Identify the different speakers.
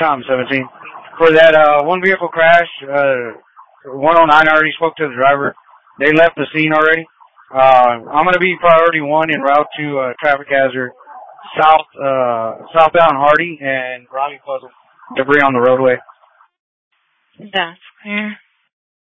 Speaker 1: Tom 17. For that one vehicle crash, 109 already spoke to the driver. They left the scene already. I'm going to be priority one en route to traffic hazard southbound Hardy and Ronnie Puzzle. Debris on the roadway.
Speaker 2: That's clear.